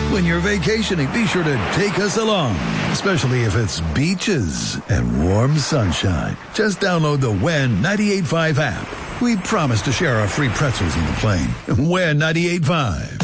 When you're vacationing, be sure to take us along, especially if it's beaches and warm sunshine. Just download the WHEN 98.5 app. We promise to share our free pretzels on the plane. WHEN 98.5.